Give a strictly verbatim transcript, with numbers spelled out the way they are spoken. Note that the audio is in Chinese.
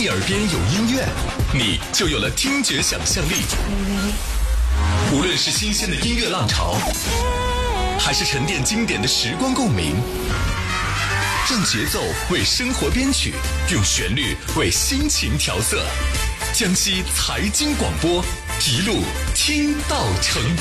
你耳边有音乐，你就有了听觉想象力。无论是新鲜的音乐浪潮，还是沉淀经典的时光共鸣，让节奏为生活编曲，用旋律为心情调色。江西财经广播，一路听到成功。